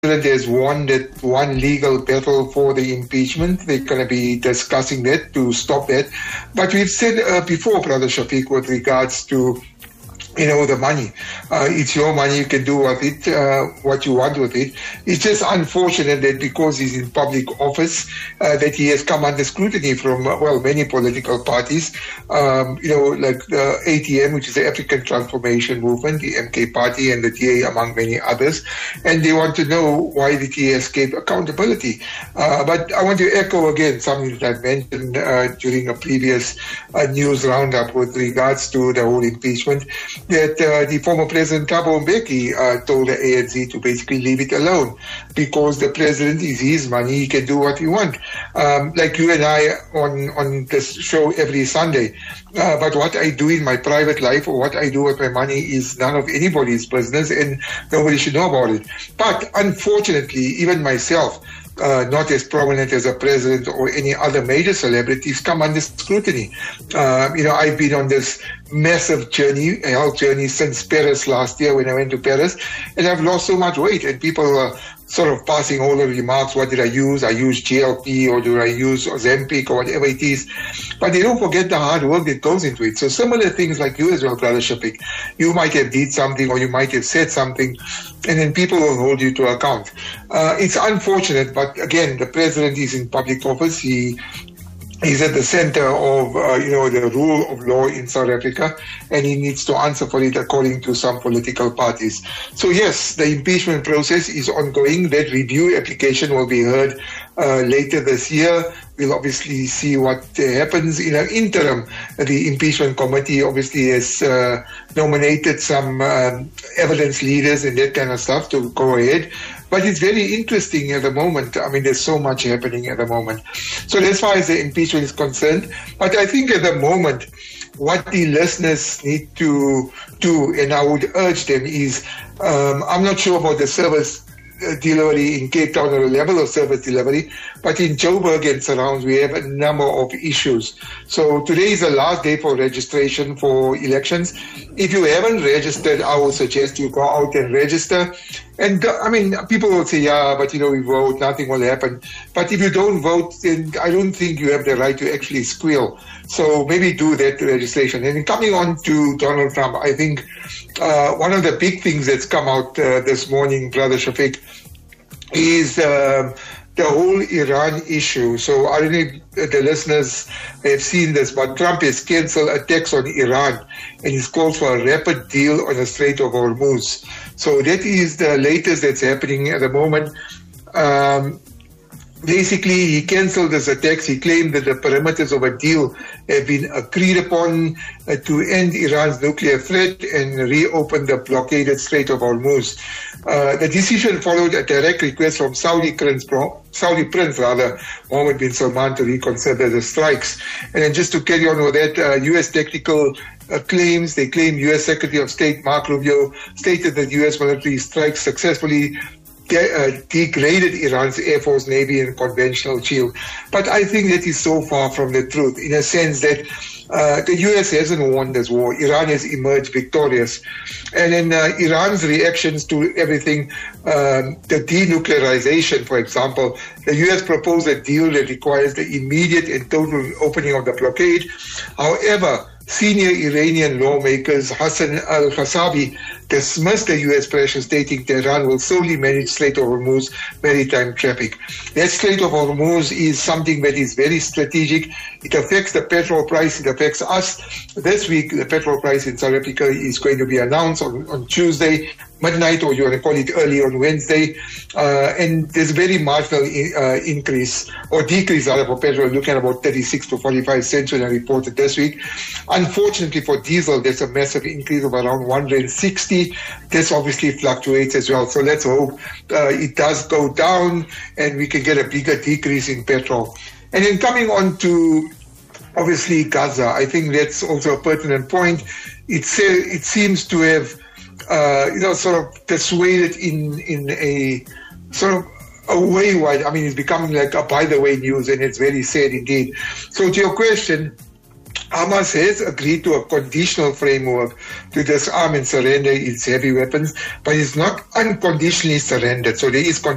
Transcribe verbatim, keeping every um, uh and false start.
has won that one legal battle for the impeachment. They're going to be discussing that to stop that. But we've said uh, before, Brother Shafiq, with regards to you know, the money. Uh, it's your money. You can do with it uh, what you want with it. It's just unfortunate that because he's in public office, uh, that he has come under scrutiny from, uh, well, many political parties. Um, you know, like the A T M, which is the African Transformation Movement, the M K Party, and the T A, among many others. And they want to know why did he escape accountability. Uh, but I want to echo again something that I mentioned uh, during a previous uh, news roundup with regards to the whole impeachment, that uh, the former President Thabo Mbeki uh, told the A N C to basically leave it alone because the president is his money, he can do what he wants. Um, like you and I on, on this show every Sunday. Uh, but what I do in my private life or what I do with my money is none of anybody's business and nobody should know about it. But unfortunately, even myself, Uh, not as prominent as a president or any other major celebrities, come under scrutiny. Uh, you know, I've been on this massive journey, a health journey since Paris last year when I went to Paris, and I've lost so much weight, and people are sort of passing all the remarks, what did I use? I use G L P or do I use Ozempic or whatever it is. But they don't forget the hard work that goes into it. So similar things like you as well, Brother Shafiq. You might have did something or you might have said something, and then people will hold you to account. Uh, it's unfortunate, but again, the president is in public office. He He's at the center of, uh, you know, the rule of law in South Africa, and he needs to answer for it according to some political parties. So yes, the impeachment process is ongoing. That review application will be heard uh, later this year. We'll obviously see what uh, happens in an interim. The impeachment committee obviously has uh, nominated some um, evidence leaders and that kind of stuff to go ahead. But it's very interesting at the moment. I mean, there's so much happening at the moment. So as far as the impeachment is concerned, but I think at the moment, what the listeners need to do, and I would urge them, is um, I'm not sure about the service delivery in Cape Town or the level of service delivery, but in Joburg and surrounds, we have a number of issues. So today is the last day for registration for elections. If you haven't registered, I would suggest you go out and register. And uh, I mean, people will say, yeah, but you know, we vote, nothing will happen. But if you don't vote, then I don't think you have the right to actually squeal. So maybe do that registration. And coming on to Donald Trump, I think uh, one of the big things that's come out uh, this morning, Brother Shafiq, is uh, the whole Iran issue. So I don't know if the listeners have seen this, but Trump has cancelled attacks on Iran and he's called for a rapid deal on the Strait of Hormuz. So that is the latest that's happening at the moment. Um, Basically, he cancelled his attacks. He claimed that the parameters of a deal have been agreed upon uh, to end Iran's nuclear threat and reopen the blockaded Strait of Hormuz. Uh, the decision followed a direct request from Saudi Prince, Saudi Prince rather, Mohammed bin Salman, to reconsider the strikes. And then just to carry on with that, uh, U S technical uh, claims, they claim U S Secretary of State Mark Rubio stated that U S military strikes successfully De- uh, degraded Iran's Air Force, Navy, and conventional shield. But I think that is so far from the truth, in a sense that uh, the U S hasn't won this war. Iran has emerged victorious. And in uh, Iran's reactions to everything, um, the denuclearization, for example, the U S proposed a deal that requires the immediate and total opening of the blockade. However, senior Iranian lawmakers Hassan al-Khasabi dismissed the U S pressure, stating Tehran will solely manage Strait of Hormuz maritime traffic. That Strait of Hormuz is something that is very strategic. It affects the petrol price. It affects us. This week, the petrol price in South Africa is going to be announced on, on Tuesday, midnight, or you want to call it early on Wednesday. Uh, and there's a very marginal in, uh, increase or decrease rather for petrol, looking at about thirty-six to forty-five cents when I reported this week. Unfortunately for diesel, there's a massive increase of around one hundred sixty. This obviously fluctuates as well. So let's hope uh, it does go down and we can get a bigger decrease in petrol. And then coming on to obviously Gaza, I think that's also a pertinent point. It, say, it seems to have, uh, you know, sort of persuaded in, in a sort of a wayward, I mean, it's becoming like a by the way news, and it's very sad indeed. So to your question, Hamas has agreed to a conditional framework to disarm and surrender its heavy weapons, but it's not unconditionally surrendered. So there is